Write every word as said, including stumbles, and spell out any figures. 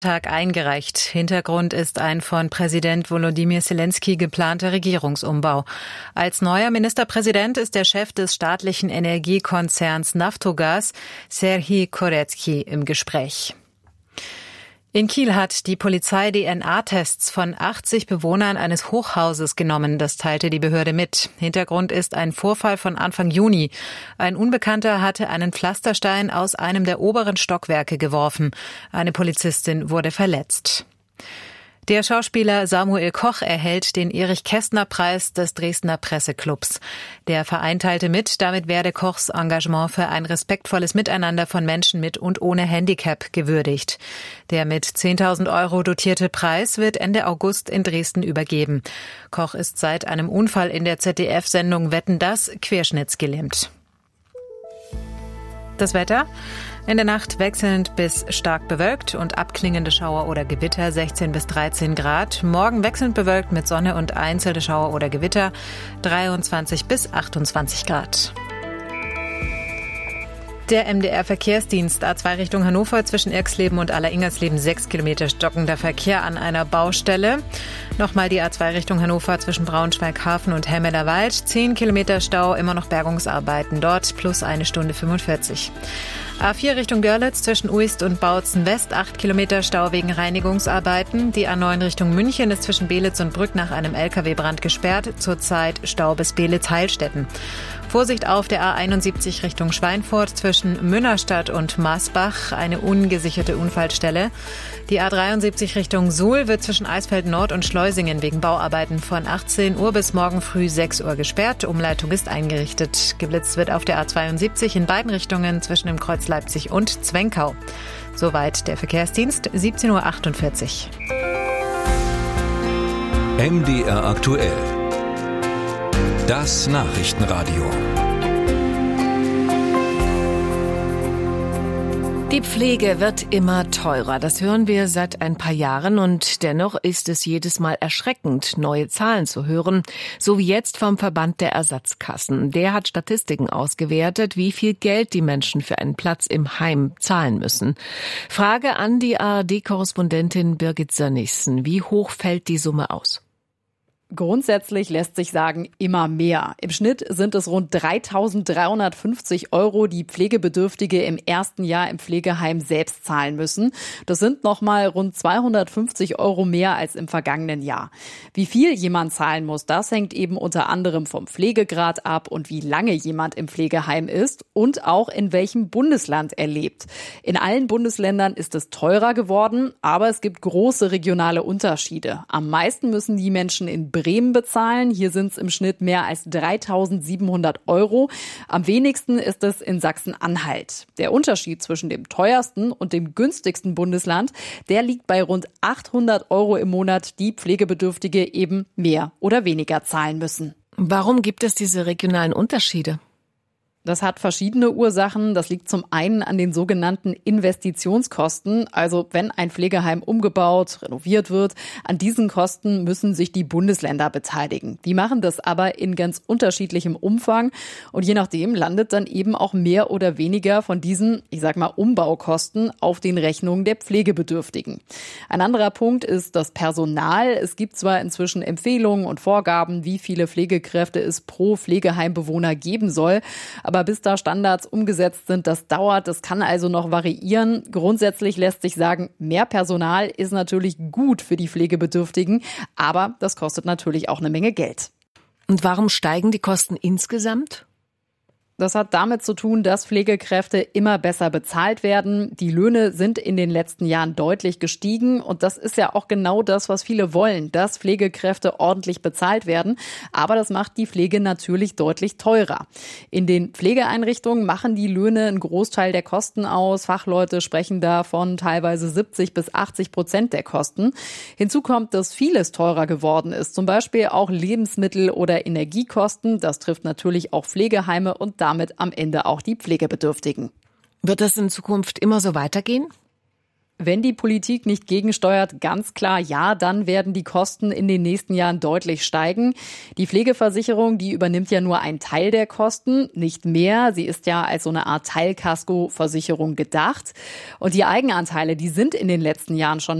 Tag eingereicht. Hintergrund ist ein von Präsident Volodymyr Zelensky geplanter Regierungsumbau. Als neuer Ministerpräsident ist der Chef des staatlichen Energiekonzerns Naftogaz, Serhii Koretsky, im Gespräch. In Kiel hat die Polizei D N A-Tests von achtzig Bewohnern eines Hochhauses genommen. Das teilte die Behörde mit. Hintergrund ist ein Vorfall von Anfang Juni. Ein Unbekannter hatte einen Pflasterstein aus einem der oberen Stockwerke geworfen. Eine Polizistin wurde verletzt. Der Schauspieler Samuel Koch erhält den Erich-Kästner-Preis des Dresdner Presseclubs. Der Verein teilte mit, damit werde Kochs Engagement für ein respektvolles Miteinander von Menschen mit und ohne Handicap gewürdigt. Der mit zehntausend Euro dotierte Preis wird Ende August in Dresden übergeben. Koch ist seit einem Unfall in der Z D F-Sendung Wetten, dass querschnittsgelähmt. Das Wetter? In der Nacht wechselnd bis stark bewölkt und abklingende Schauer oder Gewitter sechzehn bis dreizehn Grad. Morgen wechselnd bewölkt mit Sonne und einzelne Schauer oder Gewitter dreiundzwanzig bis achtundzwanzig Grad. Der M D R-Verkehrsdienst A zwei Richtung Hannover zwischen Irxleben und Aller-Ingersleben sechs Kilometer stockender Verkehr an einer Baustelle. Nochmal die A zwei Richtung Hannover zwischen Braunschweig-Hafen und Helmelerwald. zehn Kilometer Stau, immer noch Bergungsarbeiten dort, plus eine Stunde fünfundvierzig. A vier Richtung Görlitz zwischen Uist und Bautzen West, acht Kilometer Stau wegen Reinigungsarbeiten. Die A neun Richtung München ist zwischen Belitz und Brück nach einem L K W-Brand gesperrt. Zurzeit Stau bis Belitz-Heilstätten. Vorsicht auf der A einundsiebzig Richtung Schweinfurt zwischen Münnerstadt und Maasbach, eine ungesicherte Unfallstelle. Die A dreiundsiebzig Richtung Suhl wird zwischen Eisfeld Nord und Schleusingen wegen Bauarbeiten von achtzehn Uhr bis morgen früh sechs Uhr gesperrt. Umleitung ist eingerichtet. Geblitzt wird auf der A zweiundsiebzig in beiden Richtungen zwischen dem Kreuz Leipzig und Zwenkau. Soweit der Verkehrsdienst, siebzehn Uhr achtundvierzig. M D R aktuell. Das Nachrichtenradio. Die Pflege wird immer teurer. Das hören wir seit ein paar Jahren und dennoch ist es jedes Mal erschreckend, neue Zahlen zu hören. So wie jetzt vom Verband der Ersatzkassen. Der hat Statistiken ausgewertet, wie viel Geld die Menschen für einen Platz im Heim zahlen müssen. Frage an die A R D-Korrespondentin Birgit Sönnigsen. Wie hoch fällt die Summe aus? Grundsätzlich lässt sich sagen, immer mehr. Im Schnitt sind es rund dreitausenddreihundertfünfzig Euro, die Pflegebedürftige im ersten Jahr im Pflegeheim selbst zahlen müssen. Das sind nochmal rund zweihundertfünfzig Euro mehr als im vergangenen Jahr. Wie viel jemand zahlen muss, das hängt eben unter anderem vom Pflegegrad ab und wie lange jemand im Pflegeheim ist und auch in welchem Bundesland er lebt. In allen Bundesländern ist es teurer geworden, aber es gibt große regionale Unterschiede. Am meisten müssen die Menschen in Bremen bezahlen. Hier sind es im Schnitt mehr als dreitausendsiebenhundert Euro. Am wenigsten ist es in Sachsen-Anhalt. Der Unterschied zwischen dem teuersten und dem günstigsten Bundesland, der liegt bei rund achthundert Euro im Monat, die Pflegebedürftige eben mehr oder weniger zahlen müssen. Warum gibt es diese regionalen Unterschiede? Das hat verschiedene Ursachen. Das liegt zum einen an den sogenannten Investitionskosten. Also wenn ein Pflegeheim umgebaut, renoviert wird, an diesen Kosten müssen sich die Bundesländer beteiligen. Die machen das aber in ganz unterschiedlichem Umfang. Und je nachdem landet dann eben auch mehr oder weniger von diesen, ich sag mal, Umbaukosten auf den Rechnungen der Pflegebedürftigen. Ein anderer Punkt ist das Personal. Es gibt zwar inzwischen Empfehlungen und Vorgaben, wie viele Pflegekräfte es pro Pflegeheimbewohner geben soll. Aber bis da Standards umgesetzt sind, das dauert, das kann also noch variieren. Grundsätzlich lässt sich sagen, mehr Personal ist natürlich gut für die Pflegebedürftigen, aber das kostet natürlich auch eine Menge Geld. Und warum steigen die Kosten insgesamt? Das hat damit zu tun, dass Pflegekräfte immer besser bezahlt werden. Die Löhne sind in den letzten Jahren deutlich gestiegen und das ist ja auch genau das, was viele wollen, dass Pflegekräfte ordentlich bezahlt werden. Aber das macht die Pflege natürlich deutlich teurer. In den Pflegeeinrichtungen machen die Löhne einen Großteil der Kosten aus. Fachleute sprechen da von teilweise siebzig bis achtzig Prozent der Kosten. Hinzu kommt, dass vieles teurer geworden ist, zum Beispiel auch Lebensmittel oder Energiekosten. Das trifft natürlich auch Pflegeheime und damit damit am Ende auch die Pflegebedürftigen. Wird das in Zukunft immer so weitergehen? wenn die Politik nicht gegensteuert, ganz klar ja, dann werden die Kosten in den nächsten Jahren deutlich steigen. Die Pflegeversicherung, die übernimmt ja nur einen Teil der Kosten, nicht mehr. Sie ist ja als so eine Art Teilkaskoversicherung gedacht. Und die Eigenanteile, die sind in den letzten Jahren schon